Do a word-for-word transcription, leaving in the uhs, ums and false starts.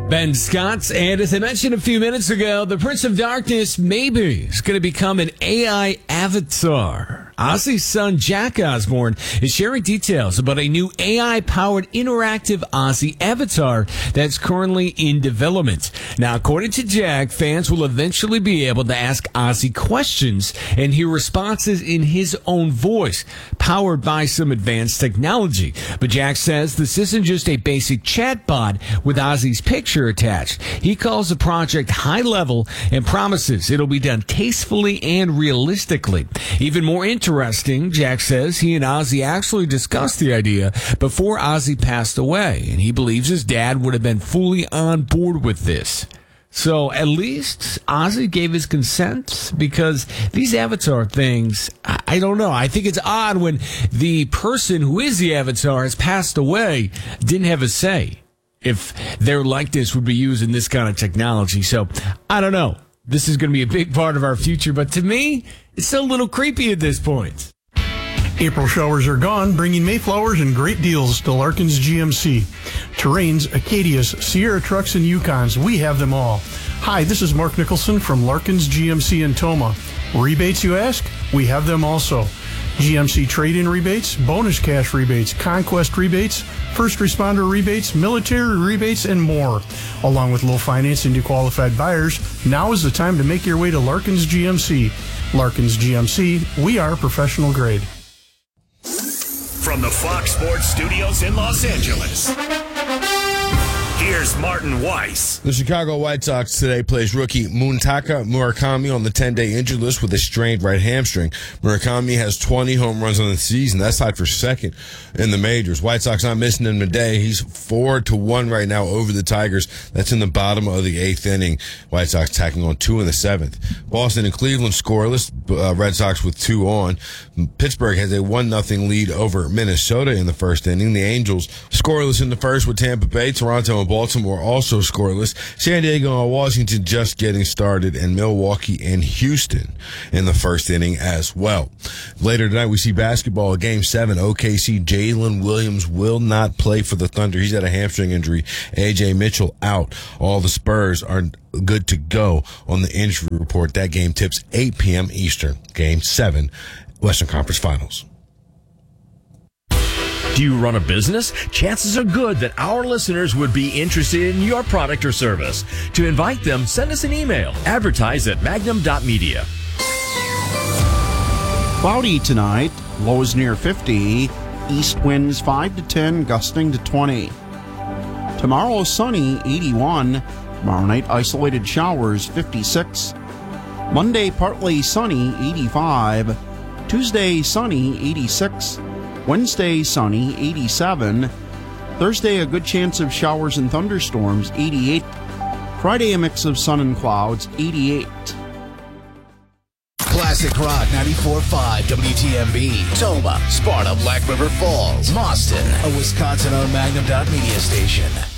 Ben Scott, and as I mentioned a few minutes ago, the Prince of Darkness maybe is going to become an A I avatar. Ozzy's son, Jack Osbourne, is sharing details about a new A I-powered interactive Ozzy avatar that's currently in development. Now, according to Jack, fans will eventually be able to ask Ozzy questions and hear responses in his own voice, powered by some advanced technology. But Jack says this isn't just a basic chatbot with Ozzy's picture attached. He calls the project high level and promises it'll be done tastefully and realistically. Even more interesting, Interesting, Jack says he and Ozzy actually discussed the idea before Ozzy passed away, and he believes his dad would have been fully on board with this. So at least Ozzy gave his consent, because these avatar things, I, I don't know. I think it's odd when the person who is the avatar has passed away, didn't have a say if their likeness would be used in this kind of technology. So I don't know. This is going to be a big part of our future, but to me, it's still a little creepy at this point. April showers are gone, bringing Mayflowers and great deals to Larkin's G M C. Terrains, Acadias, Sierra trucks, and Yukons, we have them all. Hi, this is Mark Nicholson from Larkin's G M C in Toma. Rebates, you ask? We have them also. G M C trade-in rebates, bonus cash rebates, conquest rebates, first responder rebates, military rebates, and more. Along with low financing to qualified buyers, now is the time to make your way to Larkin's G M C. Larkin's G M C, we are professional grade. From the Fox Sports Studios in Los Angeles, here's Martin Weiss. The Chicago White Sox today plays rookie Muntaka Murakami on the ten-day injured list with a strained right hamstring. Murakami has twenty home runs on the season. That's tied for second in the majors. White Sox not missing him today. He's four to one right now over the Tigers. That's in the bottom of the eighth inning. White Sox tacking on two in the seventh. Boston and Cleveland scoreless. Uh, Red Sox with two on. Pittsburgh has a one nothing lead over Minnesota in the first inning. The Angels scoreless in the first with Tampa Bay. Toronto and Baltimore also scoreless. San Diego and Washington just getting started, and Milwaukee and Houston in the first inning as well. Later tonight, we see basketball, game seven. O K C, Jalen Williams will not play for the Thunder. He's had a hamstring injury. A J Mitchell out. All the Spurs are good to go on the injury report. That game tips eight p.m. Eastern. Game seven, Western Conference Finals. Do you run a business? Chances are good that our listeners would be interested in your product or service. To invite them, send us an email. Advertise at magnum dot media. Cloudy tonight, lows near fifty, east winds five to ten, gusting to twenty. Tomorrow sunny, eighty-one. Tomorrow night isolated showers, fifty-six. Monday partly sunny, eighty-five. Tuesday sunny, eighty-six. Wednesday, sunny, eighty-seven. Thursday, a good chance of showers and thunderstorms, eighty-eight. Friday, a mix of sun and clouds, eighty-eight. Classic Rock ninety-four point five W T M B. Toma, Sparta, Black River Falls, Boston, a Wisconsin-owned Magnum dot media station.